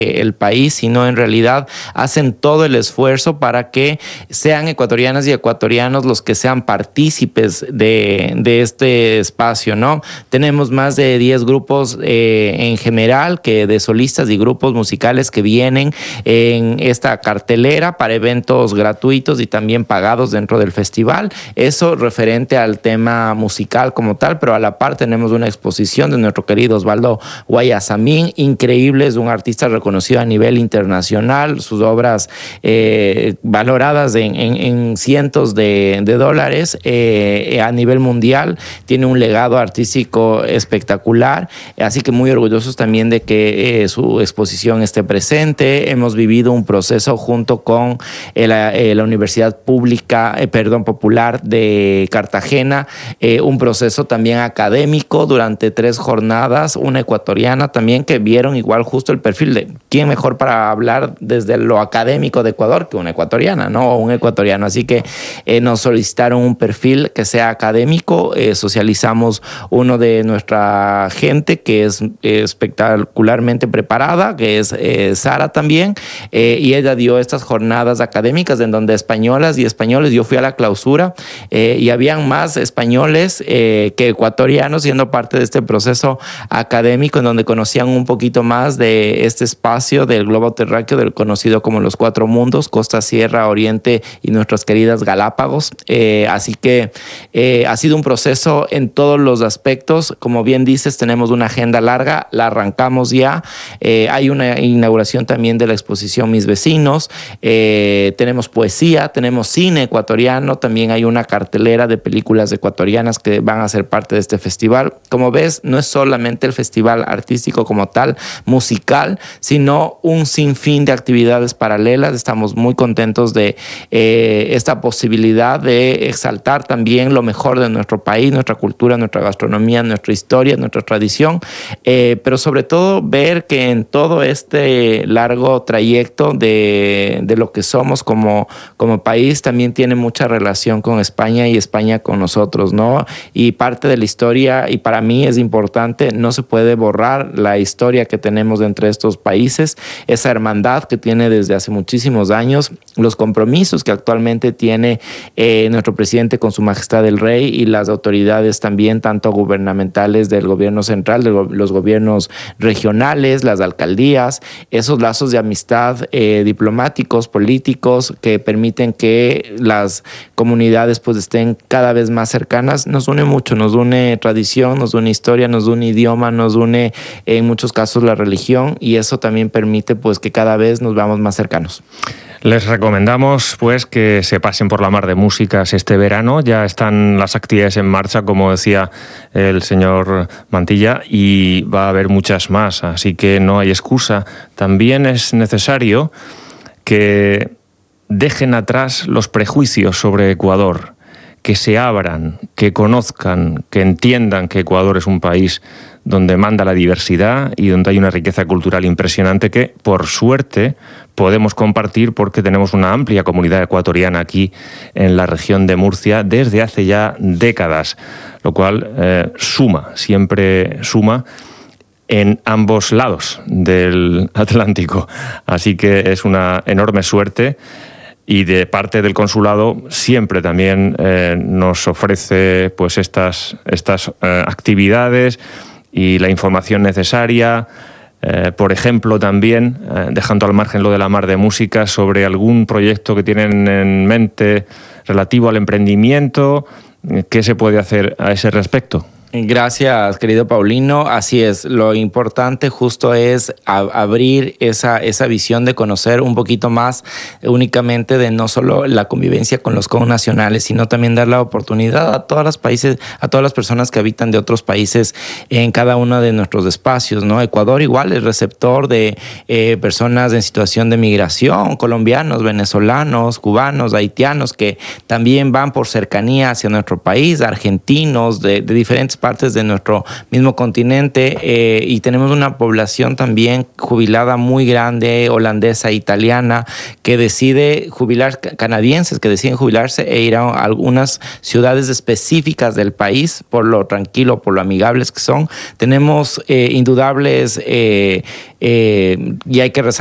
el país, sino en realidad hacen todo el esfuerzo para que sean ecuatorianas y ecuatorianos los que sean partícipes de este espacio, ¿no? Tenemos más de 10 grupos en general, que de solistas y grupos musicales que vienen en esta cartelera para eventos gratuitos y también pagados dentro del festival. Eso referente al tema musical como tal, pero a la par tenemos una exposición de nuestro querido Osvaldo Guayasamín, increíble, es un artista reconocido a nivel internacional, sus obras valoradas en cientos de dólares a nivel mundial, tiene un legado artístico espectacular, así que muy orgullosos también de que su exposición esté presente. Hemos vivido un proceso junto con la Universidad Popular de Cartagena, un proceso también académico durante 3 jornadas, una ecuatoriana también, que vieron igual justo el perfil de quién mejor para hablar desde lo académico de Ecuador que una ecuatoriana, ¿no? O un ecuatoriano. Así que nos solicitaron un perfil que sea académico. Socializamos uno de nuestra gente que es espectacularmente preparada, que es Sara también, y ella dio estas jornadas académicas en donde españolas y españoles, yo fui a la clausura y habían más españoles que ecuatorianos siendo parte de este proceso académico, en donde conocían un poquito más de este espacio del globo terráqueo, del conocido como los 4 mundos: costa, sierra, oriente y nuestras queridas Galápagos. Así que ha sido un proceso en todos los aspectos. Como bien dices, tenemos una agenda larga, la arrancamos ya. Hay una inauguración también de la exposición Mis Vecinos. Tenemos poesía, tenemos cine ecuatoriano, también hay una cartelera de películas ecuatorianas que van a ser parte de este festival. Como ves, no es solamente el festival artístico como tal, musical, sino un sinfín de actividades paralelas. Estamos muy contentos de esta posibilidad de exaltar también lo mejor de nuestro país, nuestra cultura, nuestra gastronomía, nuestra historia, nuestra tradición, pero sobre todo ver que en todo este largo trayecto de lo que somos como país también tiene mucha relación con España y España con nosotros, ¿no? Y parte de la historia, y para mí es importante, no se puede borrar la historia que tenemos entre estos países, esa hermandad que tiene desde hace muchísimos años, los compromisos que actualmente tiene nuestro presidente con Su Majestad el Rey y las autoridades también, tanto gubernamentales del gobierno central, de los gobiernos regionales, las alcaldías, esos lazos de amistad diplomáticos, políticos, que permiten que las comunidades pues estén cada vez más cercanas. Nos une mucho, nos une tradición, nos une historia, nos une idioma, nos une en muchos casos la religión, y eso también permite pues que cada vez nos vamos más cercanos. Les recomendamos pues que se pasen por la Mar de Músicas este verano. Ya están las actividades en marcha, como decía el señor Mantilla, y va a haber muchas más, así que no hay excusa. También es necesario que dejen atrás los prejuicios sobre Ecuador, que se abran, que conozcan, que entiendan que Ecuador es un país donde manda la diversidad y donde hay una riqueza cultural impresionante que, por suerte, podemos compartir porque tenemos una amplia comunidad ecuatoriana aquí en la región de Murcia desde hace ya décadas, lo cual suma, siempre suma en ambos lados del Atlántico. Así que es una enorme suerte. Y de parte del consulado siempre también nos ofrece pues estas actividades y la información necesaria. Por ejemplo, también, dejando al margen lo de la Mar de Música, sobre algún proyecto que tienen en mente relativo al emprendimiento. ¿Qué se puede hacer a ese respecto? Gracias, querido Paulino. Así es, lo importante justo es abrir esa visión de conocer un poquito más únicamente de no solo la convivencia con los connacionales, sino también dar la oportunidad a todas las personas que habitan de otros países en cada uno de nuestros espacios, ¿no? Ecuador igual es receptor de personas en situación de migración, colombianos, venezolanos, cubanos, haitianos, que también van por cercanía hacia nuestro país, argentinos de diferentes partes de nuestro mismo continente, y tenemos una población también jubilada muy grande, holandesa, italiana, que decide jubilar, canadienses que deciden jubilarse e ir a algunas ciudades específicas del país por lo tranquilo, por lo amigables que son. Tenemos indudables, y hay que resaltar